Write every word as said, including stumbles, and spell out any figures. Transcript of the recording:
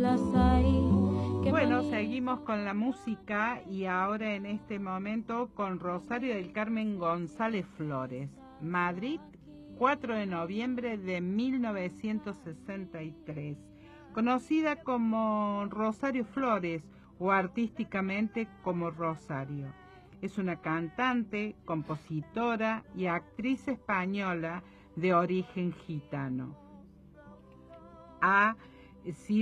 Bueno, seguimos con la música y ahora en este momento con Rosario del Carmen González Flores. Madrid, cuatro de noviembre de mil novecientos sesenta y tres. Conocida como Rosario Flores o artísticamente como Rosario. Es una cantante, compositora y actriz española de origen gitano. Ha sido